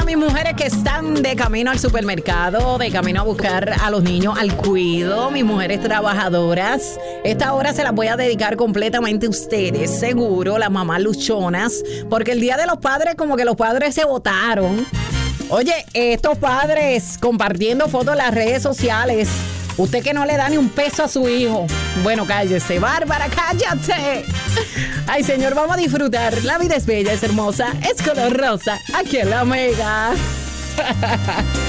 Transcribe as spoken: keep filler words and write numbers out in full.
a mis mujeres que están de camino al supermercado, de camino a buscar a los niños al cuido, mis mujeres trabajadoras. Esta hora se las voy a dedicar completamente a ustedes, seguro, las mamás luchonas, porque el Día de los Padres, como que los padres se votaron. Oye, estos padres compartiendo fotos en las redes sociales. Usted que no le da ni un peso a su hijo. Bueno, cállese, Bárbara, cállate. Ay, señor, vamos a disfrutar. La vida es bella, es hermosa, es color rosa. Aquí en La Mega.